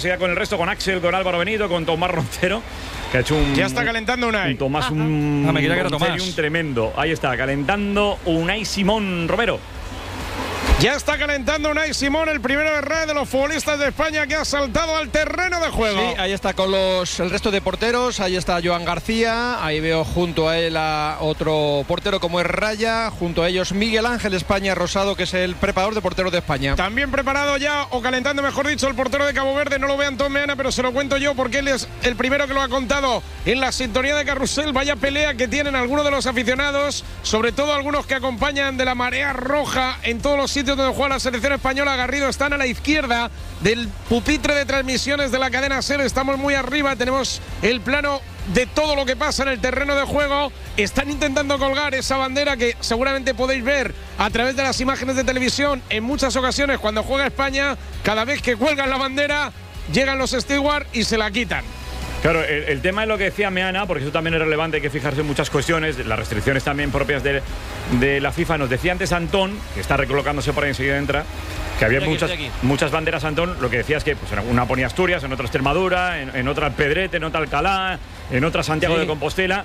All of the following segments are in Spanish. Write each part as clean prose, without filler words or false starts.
Siga con el resto, con Axel, con Álvaro Benito, con Tomás Roncero, que ha hecho un... Ya está calentando Unai. Tomás, un tremendo. Ahí está, calentando Unai Simón Romero. Ya está calentando Unai Simón, el primero de red de los futbolistas de España que ha saltado al terreno de juego. Sí, ahí está con el resto de porteros. Ahí está Joan García. Ahí veo junto a él a otro portero como es Raya. Junto a ellos Miguel Ángel España Rosado, que es el preparador de porteros de España. También preparado ya, o calentando mejor dicho, el portero de Cabo Verde. No lo ve Antón Meana, pero se lo cuento yo porque él es el primero que lo ha contado en la sintonía de Carrusel. Vaya pelea que tienen algunos de los aficionados, sobre todo algunos que acompañan de la marea roja en todos los sitios donde juega la selección española. Garrido, están a la izquierda del pupitre de transmisiones de la cadena SER. Estamos muy arriba, tenemos el plano de todo lo que pasa en el terreno de juego. Están intentando colgar esa bandera que seguramente podéis ver a través de las imágenes de televisión en muchas ocasiones cuando juega España. Cada vez que cuelgan la bandera llegan los stewards y se la quitan. Claro, el tema es lo que decía Meana, porque eso también es relevante, hay que fijarse en muchas cuestiones, las restricciones también propias de la FIFA. Nos decía antes Antón, que está recolocándose por ahí, enseguida entra, que había muchas banderas, Antón. Lo que decía es que pues, en una ponía Asturias, en otra Extremadura, en otra Pedrete, en otra Alcalá, en otra Santiago de Compostela,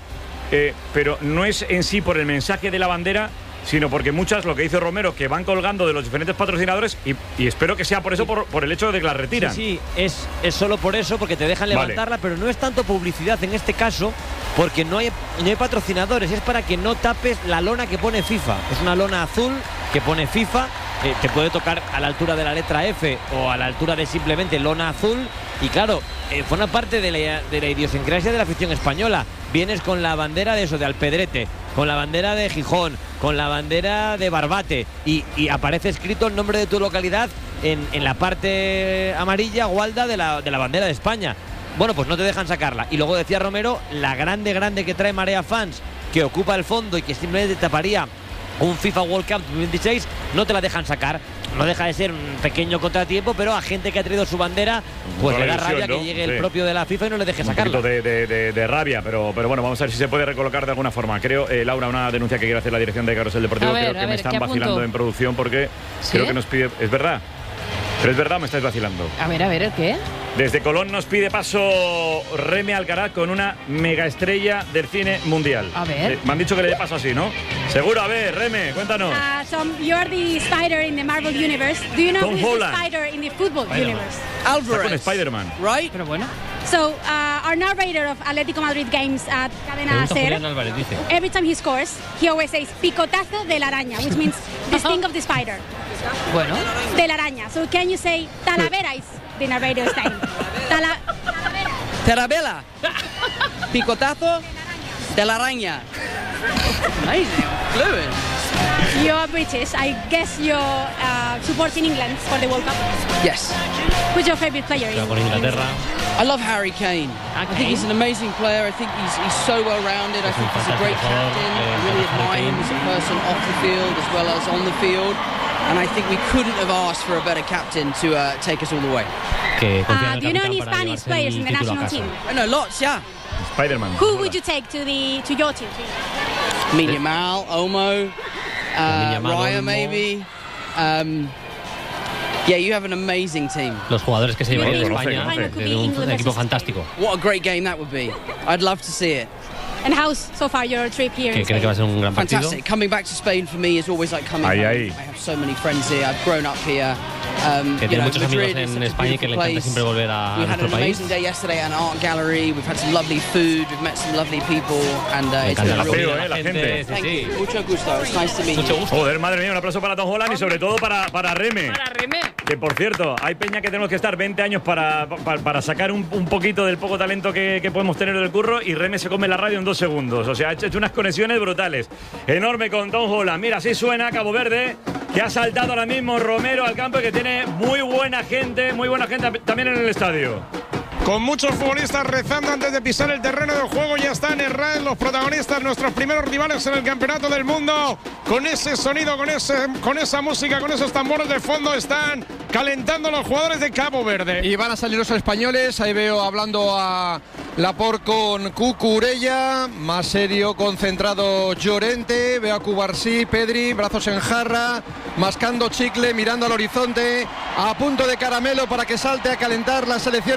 pero no es en sí por el mensaje de la bandera, sino porque muchas, lo que dice Romero, que van colgando de los diferentes patrocinadores y espero que sea por eso, por el hecho de que las retiran. Sí, es solo por eso, porque te dejan levantarla, pero no es tanto publicidad en este caso, porque no hay patrocinadores, es para que no tapes la lona que pone FIFA. Es una lona azul que pone FIFA, te puede tocar a la altura de la letra F o a la altura de simplemente lona azul, y claro, forma parte de la idiosincrasia de la afición española. Vienes con la bandera de Alpedrete, con la bandera de Gijón, con la bandera de Barbate y aparece escrito el nombre de tu localidad en la parte amarilla gualda de la bandera de España. Bueno, pues no te dejan sacarla. Y luego decía Romero, la grande que trae Marea Fans, que ocupa el fondo y que simplemente taparía un FIFA World Cup 2026, no te la dejan sacar. No deja de ser un pequeño contratiempo, pero a gente que ha traído su bandera, pues le da rabia, ¿no? Que llegue el propio de la FIFA y no le deje sacarla. Un poquito de rabia, pero bueno, vamos a ver si se puede recolocar de alguna forma. Creo, Laura, una denuncia que quiere hacer la dirección de Carrusel Deportivo. Creo que me están vacilando en producción porque creo que nos pide... ¿Es verdad? Pero es verdad, me estáis vacilando. A ver, ¿el qué? Desde Colón nos pide paso Reme Alcaraz con una mega estrella del cine mundial. A ver. Me han dicho que le dé paso así, ¿no? Seguro, a ver, Reme, cuéntanos. So you're the Spider in the Marvel universe. Do you know Tom who's Holland. the Spider in the football universe? Está con Spider-Man. Right. Pero bueno. So our narrator of Atlético Madrid games at Cadena SER, every time he scores, he always says picotazo de la araña, which means the sting of the spider. Bueno. De la araña. So can you say Talavera is the narrator's name? Tarabella. Picotazo de la araña. Amazing. Fluent. You're British. I guess you're supporting England for the World Cup. Yes. Who's your favorite player? Con Inglaterra. I love Harry Kane. I think he's an amazing player. I think he's so well rounded. I think he's a great captain. I really admire him as a person off the field as well as on the field. And I think we couldn't have asked for a better captain to take us all the way. Do you know any Spanish players in the national team? I know lots, yeah. Spider-Man. Who would you take to your team? Yamal, Olmo, Raya maybe. Yeah, you have an amazing team. Los jugadores que se llevan de España, de un equipo fantástico. What a great game that would be. I'd love to see it. And how's so far your trip here in Creo que va a ser un gran partido. Fantastic. Coming back to Spain for me is always like coming home. I have so many friends here. I've grown up here. Que tiene muchos amigos en España y que le encanta siempre volver a nuestro país. We had an amazing day yesterday at an art gallery. We've had some lovely food. We've met some lovely people. And it's been la gente. Thank you. Mucho gusto. It's nice to meet you. Joder, madre mía, un aplauso para Tom Holland y sobre todo para Reme. Para Reme. Que por cierto, hay peña que tenemos que estar 20 años para sacar un poquito del poco talento que podemos tener del curro, y Reme se come la radio en 2 segundos. O sea, ha hecho unas conexiones brutales. Enorme con Tom Holland. Mira, así suena Cabo Verde, que ha saltado ahora mismo Romero al campo y que tiene muy buena gente también en el estadio. Con muchos futbolistas rezando antes de pisar el terreno de juego. Ya están en RAED los protagonistas, nuestros primeros rivales en el Campeonato del Mundo. Con ese sonido, con esa música, con esos tambores de fondo están calentando los jugadores de Cabo Verde. Y van a salir los españoles. Ahí veo hablando a Laporte con Cucurella, más serio, concentrado Llorente. Veo a Cubarsí, Pedri, brazos en jarra, mascando chicle, mirando al horizonte, a punto de caramelo para que salte a calentar la selección